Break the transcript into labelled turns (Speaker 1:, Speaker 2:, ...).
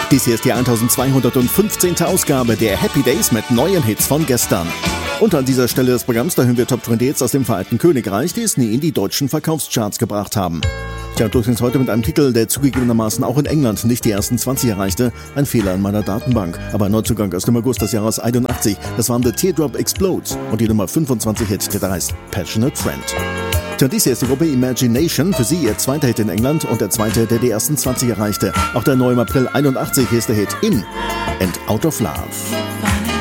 Speaker 1: Dies hier ist die 1215. Ausgabe der Happy Days mit neuen Hits von gestern. Und an dieser Stelle des Programms, da hören wir Top 20 Hits aus dem Vereinigten Königreich, die es nie in die deutschen Verkaufscharts gebracht haben. Tja, durchgehend heute mit einem Titel, der zugegebenermaßen auch in England nicht die ersten 20 erreichte. Ein Fehler in meiner Datenbank. Aber ein Neuzugang aus dem August des Jahres 81. Das waren The Teardrop Explodes. Und die Nummer 25 Hit, der heißt Passionate Friend. Tja, dies hier ist die Gruppe Imagination. Für sie ihr zweiter Hit in England und der zweite, der die ersten 20 erreichte. Auch der neue im April 81 ist der Hit In and Out of Love.